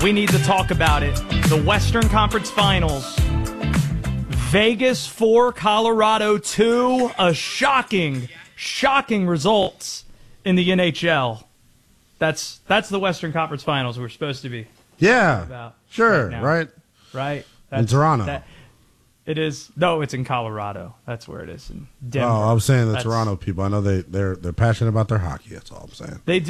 We need to talk about it. The Western Conference Finals. Vegas 4, Colorado 2. A shocking results in the NHL. That's the Western Conference Finals we're supposed to be. Yeah, about sure, right? Right. In Toronto. It is. No, it's in Colorado. That's where it is, in Denver. Oh, I was saying the Toronto people. I know they're passionate about their hockey. That's all I'm saying. They do.